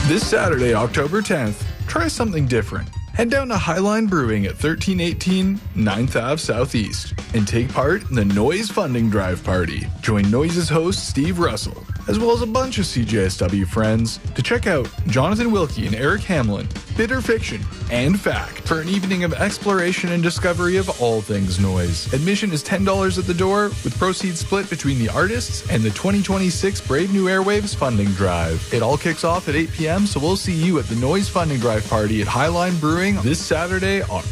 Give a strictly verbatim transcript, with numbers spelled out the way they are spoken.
This Saturday, October tenth, try something different. Head down to Highline Brewing at thirteen eighteen ninth Avenue Southeast and take part in the Noise Funding Drive Party. Join Noise's host, Steve Russell, as well as a bunch of C J S W friends to check out Jonathan Wilkie and Eric Hamlin, Bitter Fiction, and Fact for an evening of exploration and discovery of all things noise. Admission is ten dollars at the door, with proceeds split between the artists and the twenty twenty-six Brave New Airwaves Funding Drive. It all kicks off at eight p.m., so we'll see you at the Noise Funding Drive Party at Highline Brewing this Saturday, October